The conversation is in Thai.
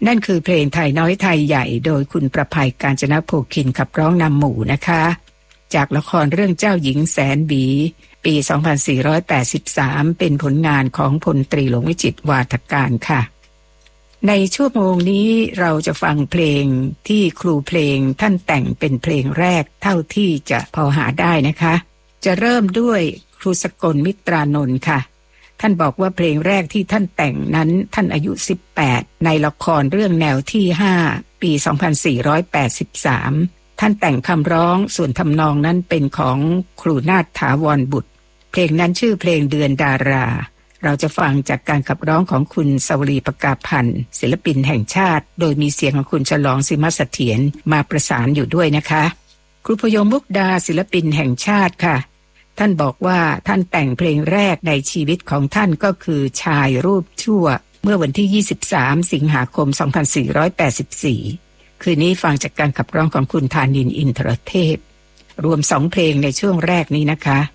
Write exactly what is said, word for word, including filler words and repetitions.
นั่นคือเพลงไทยน้อยไทยใหญ่โดยคุณประภัยกาญจนโภคินขับร้องนำหมู่นะคะจากละครเรื่องเจ้าหญิงแสนบีปีสองพันสี่ร้อยแปดสิบสามเป็นผลงานของพลตรีหลวงวิจิตรวาทการค่ะในชั่วโมงนี้เราจะฟังเพลงที่ครูเพลงท่านแต่งเป็นเพลงแรกเท่าที่จะพอหาได้นะคะจะเริ่มด้วยครูสกลมิตรานนท์ค่ะท่านบอกว่าเพลงแรกที่ท่านแต่งนั้นท่านอายุสิบแปดในละครเรื่องแนวที่ห้าปีสองพันสี่ร้อยแปดสิบสามท่านแต่งคำร้องส่วนทำนองนั้นเป็นของครูนาถถาวรบุตรเพลงนั้นชื่อเพลงเดือนดาราเราจะฟังจากการขับร้องของคุณสวรีประกาพันธ์ศิลปินแห่งชาติโดยมีเสียงของคุณฉลองสิมเสถียรมาประสานอยู่ด้วยนะคะครูพยงมุกดาศิลปินแห่งชาติค่ะท่านบอกว่าท่านแต่งเพลงแรกในชีวิตของท่านก็คือชายรูปชั่วเมื่อวันที่ยี่สิบสามสิงหาคมสองพันสี่ร้อยแปดสิบสี่คืนนี้ฟังจากการขับร้องของคุณธานินทร์อินทรเทพรวมสองเพลงในช่วงแรกนี้นะคะ